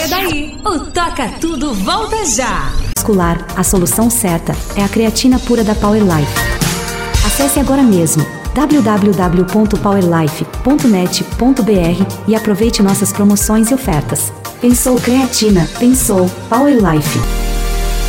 daí, o Toca Tudo volta já. Muscular, a solução certa é a creatina pura da Power Life. Acesse agora mesmo www.powerlife.net.br e aproveite nossas promoções e ofertas. Pensou creatina, pensou Power Life.